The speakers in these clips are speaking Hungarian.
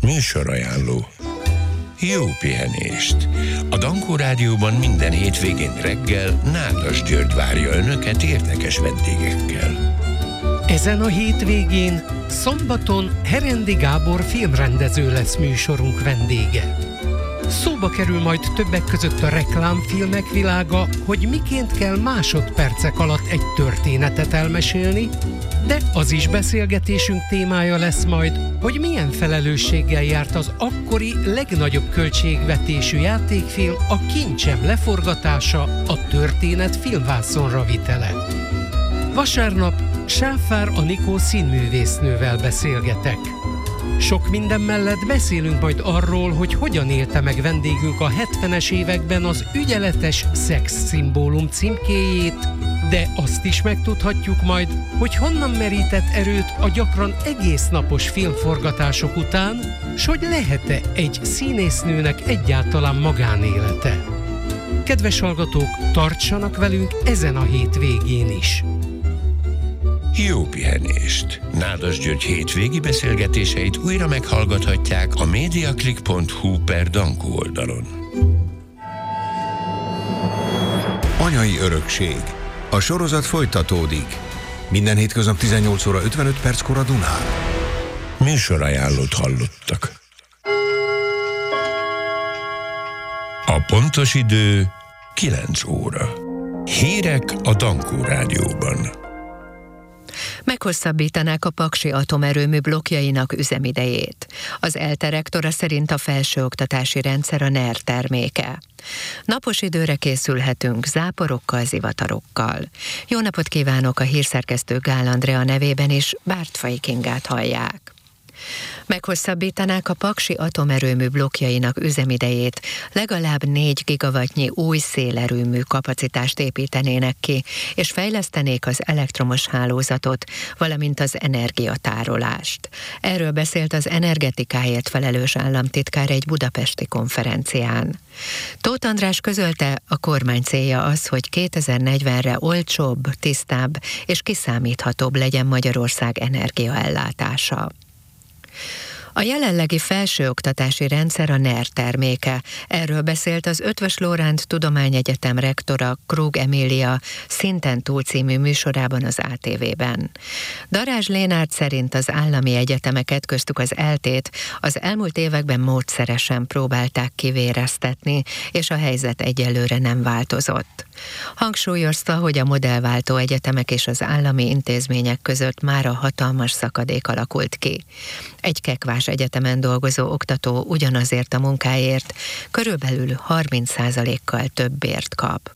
Műsorajánló. Jó pihenést! A Dankó Rádióban minden hétvégén reggel Nádas György várja önöket érdekes vendégekkel. Ezen a hétvégén, szombaton Herendi Gábor filmrendező lesz műsorunk vendége. Szóba kerül majd többek között a reklámfilmek világa, hogy miként kell másodpercek alatt egy történetet elmesélni, de az is beszélgetésünk témája lesz majd, hogy milyen felelősséggel járt az akkori legnagyobb költségvetésű játékfilm, a Kincsem leforgatása, a történet filmvászonra vitele. Vasárnap Sáfár Anikó színművésznővel beszélgetek. Sok minden mellett beszélünk majd arról, hogy hogyan élte meg vendégünk a 70-es években az ügyeletes szexszimbólum címkéjét, de azt is megtudhatjuk majd, hogy honnan merített erőt a gyakran egész napos filmforgatások után, s hogy lehet-e egy színésznőnek egyáltalán magánélete. Kedves hallgatók, tartsanak velünk ezen a hétvégén is! Jó pihenést! Nádas György hétvégi beszélgetéseit újra meghallgathatják a mediaclick.hu/Dankó oldalon. Anyai örökség. A sorozat folytatódik. Minden hétköznap 18 óra 55 perckor a Dunán. Műsorajánlót hallottak. A pontos idő 9 óra. Hírek a Dankó Rádióban. Meghosszabbítanák a paksi atomerőmű blokkjainak üzemidejét. Az ELTE rektora szerint a felsőoktatási rendszer a NER terméke. Napos időre készülhetünk záporokkal, zivatarokkal. Jó napot kívánok, a hírszerkesztő Gál Andrea nevében is, Bártfai Kingát hallják. Meghosszabbítanák a paksi atomerőmű blokkjainak üzemidejét, legalább 4 gigawattnyi új szélerőmű kapacitást építenének ki, és fejlesztenék az elektromos hálózatot, valamint az energiatárolást. Erről beszélt az energetikáért felelős államtitkár egy budapesti konferencián. Tóth András közölte, a kormány célja az, hogy 2040-re olcsóbb, tisztább és kiszámíthatóbb legyen Magyarország energiaellátása. A jelenlegi felsőoktatási rendszer a NER terméke. Erről beszélt az Eötvös Loránd Tudományegyetem rektora, Krug Emília Szinten túl című műsorában az ATV-ben. Darázs Lénárd szerint az állami egyetemeket, köztük az ELTE-t az elmúlt években módszeresen próbálták kivéreztetni, és a helyzet egyelőre nem változott. Hangsúlyozta, hogy a modellváltó egyetemek és az állami intézmények között mára hatalmas szakadék alakult ki. Egy Kekvás egyetemen dolgozó oktató ugyanazért a munkáért körülbelül 30%-kal több bért kap.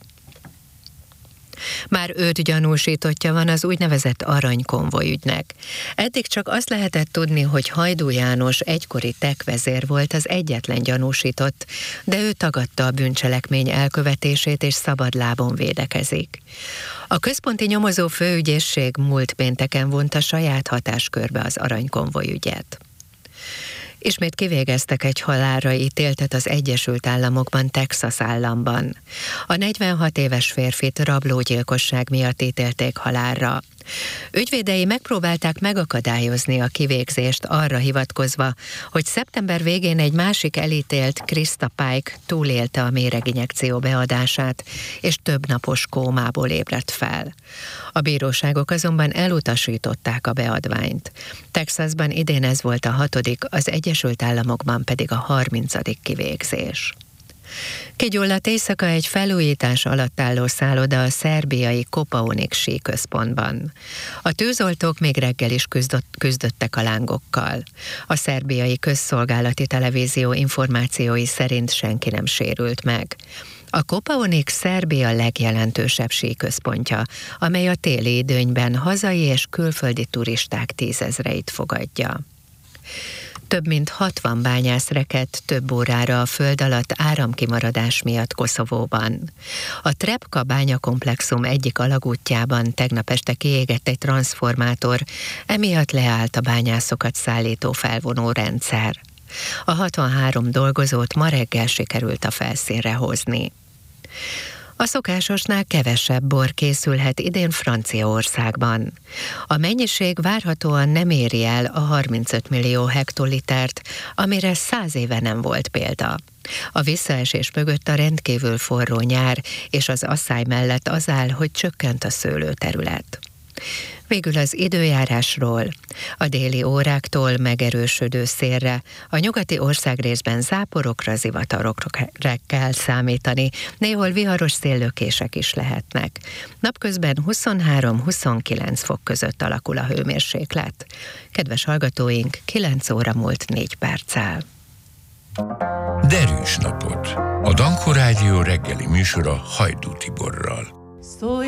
Már 5 gyanúsítottja van az úgynevezett aranykonvoj ügynek. Eddig csak azt lehetett tudni, hogy Hajdú János egykori TEK vezér volt az egyetlen gyanúsított, de ő tagadta a bűncselekmény elkövetését és szabadlábon védekezik. A központi nyomozó főügyészség múlt pénteken vonta saját hatáskörbe az aranykonvoj ügyet. Ismét kivégeztek egy halálra ítéltet az Egyesült Államokban, Texas államban. A 46 éves férfit rablógyilkosság miatt ítélték halálra. Ügyvédei megpróbálták megakadályozni a kivégzést arra hivatkozva, hogy szeptember végén egy másik elítélt, Krista Pike túlélte a méreginjekció beadását, és több napos kómából ébredt fel. A bíróságok azonban elutasították a beadványt. Texasban idén ez volt a 6., az Egyesült Államokban pedig a 30. kivégzés. Kigyulladt éjszaka egy felújítás alatt álló szálloda a szerbiai Kopaonik síközpontban. A tűzoltók még reggel is küzdöttek a lángokkal. A szerbiai közszolgálati televízió információi szerint senki nem sérült meg. A Kopaonik Szerbia legjelentősebb síközpontja, amely a téli időnyben hazai és külföldi turisták 10 000-eit fogadja. Több mint 60 bányász rekedt több órára a föld alatt áramkimaradás miatt Koszovóban. A Trepka bányakomplexum egyik alagútjában tegnap este kiégett egy transzformátor, emiatt leállt a bányászokat szállító felvonó rendszer. A 63 dolgozót ma reggel sikerült a felszínre hozni. A szokásosnál kevesebb bor készülhet idén Franciaországban. A mennyiség várhatóan nem éri el a 35 millió hektolitert, amire 100 éve nem volt példa. A visszaesés mögött a rendkívül forró nyár és az asszály mellett az áll, hogy csökkent a szőlőterület. Végül az időjárásról. A déli óráktól megerősödő szélre, a nyugati országrészben záporokra, zivatarokra kell számítani, néhol viharos széllökések is lehetnek. Napközben 23-29 fok között alakul a hőmérséklet. Kedves hallgatóink, 9 óra múlt 4 perccel. Derűs napot. A Danko Rádió reggeli műsora Hajdú Tiborral.